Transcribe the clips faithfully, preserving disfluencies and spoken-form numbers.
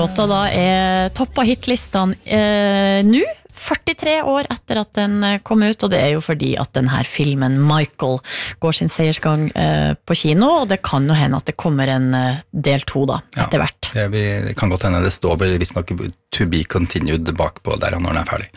låta da er toppa hitlistene eh, nå, førtitre år etter at den kom ut, og det er jo fordi at denne filmen Michael går sin seiersgang eh, på kino, og det kan jo hende at det kommer en eh, del to da, etter hvert. Ja, det, det kan godt hende, det står vel visst nok to be continued bakpå der når den er ferdig.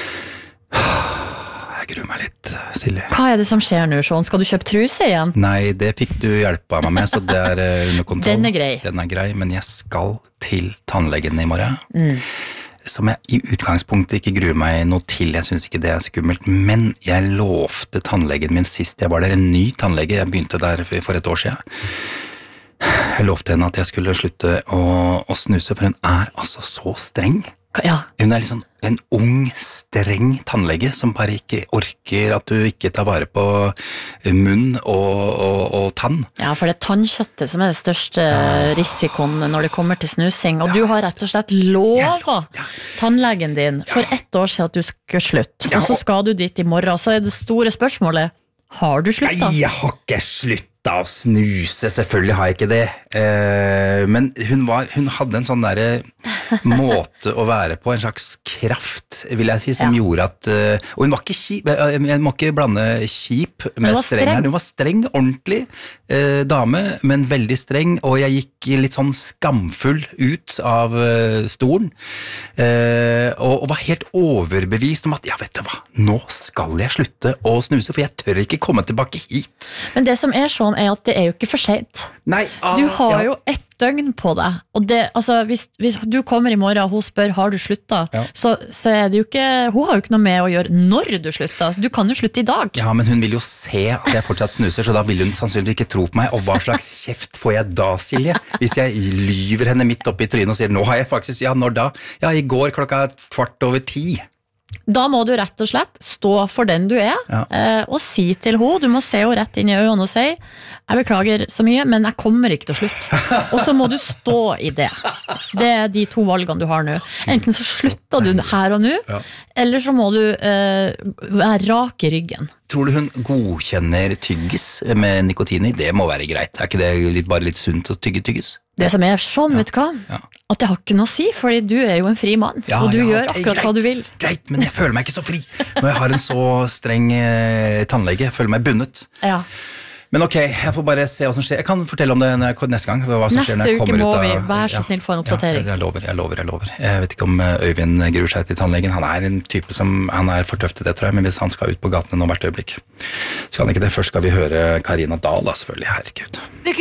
Jeg gruer meg litt, Silje. Hva er det som skjer nå, Sean? Skal du kjøpe truse igjen? Nei, det fikk du hjelpe av meg med, så det er uh, under kontroll. Den er grei. Den er grei, men jeg skal til tannlegen i morgen. Mm. Som jeg i utgangspunktet ikke gruer meg noe til, jeg synes ikke det er skummelt, men jeg lovte tannlegen min sist jeg var der, en ny tannlege, jeg begynte der for et år siden. Jeg lovte henne at jeg skulle slutte å, å snuse, for hun er altså så streng. Ja. Hun er liksom en ung, streng tannlege som bare ikke orker at du ikke tar vare på munn og, og, og tann. Ja, for det er tannkjøttet som er det største ja. risikoen når det kommer til snusing, og ja. du har rett og slett lova ja. tannlegen din for ja. ett år siden at du skal slutte, ja. og så skal du dit i morgen, så er det store spørsmålet, har du sluttet? Nei, jeg har ikke sluttet å snuse, selvfølgelig har jeg ikke det. Eh, men hun, var, hun hadde en sånn der måte å være på, en slags kraft, vil jeg si, som ja. gjorde at... Uh, og hun var ikke kjip, jeg må ikke blande kjip med streng her. Hun var streng, ordentlig uh, dame, men veldig streng, og jeg gikk litt sånn skamfull ut av uh, stolen, uh, og, og var helt overbevist om at, ja, vet du hva, nå skal jeg slutte å snuse, for jeg tør ikke komme tilbake hit. Men det som er sånn, er at det er jo ikke for sent. Nei, ah, du har ja. jo ett døgn på deg, og det, altså, hvis, hvis du kommer i morgen og hun spør, har du sluttet? Ja. Så, så er det jo ikke, hun har jo ikke noe med å gjøre når du slutter. Du kan jo slutte i dag. Ja, men hun vil jo se at jeg fortsatt snuser, så da vil hun sannsynligvis ikke tro på meg, og hva slags kjeft får jeg da, Silje? Hvis jeg lyver henne midt oppe i trynet og sier, nå har jeg faktisk, ja, når da? Ja, i går klokka kvart over ti. Da må du rett og slett stå for den du er, ja. eh, og si til henne, du må se henne rett inn i øynene og si, jeg beklager så mye, men jeg kommer ikke til å slutte. Og så må du stå i det. Det er de to valgene du har nå. Enten så slutter du her og nå, ja. eller så må du eh, være rak i ryggen. Tror du hun godkjenner tyggis med nikotin i? Det må være greit. Er ikke det litt, bare litt sunt å tygge tyggis? Det som er sånn, ja. vet du hva? Ja. At det har ikke noe å si, fordi du er jo en fri mann, ja, og du ja, gjør akkurat greit, hva du vil. Greit, men jeg føler meg ikke så fri når jeg har en så streng eh, tannlege. Jeg føler meg bundet. Ja. Men ok, jeg får bare se hva som skjer. Jeg kan fortelle om det neste gang. Hva som neste skjer når jeg uke må ut av, vi, vær så ja, snill, få en oppdatering. Ja, jeg lover, jeg lover, jeg lover. Jeg vet ikke om Øyvind gruer seg til tannlegen. Han er en type som, han er for tøff til det, tror jeg, men hvis han skal ut på gatene nå hvert øyeblikk, så kan ikke det. Først skal vi høre Karina Dahl, da, selvfølgelig, herregud.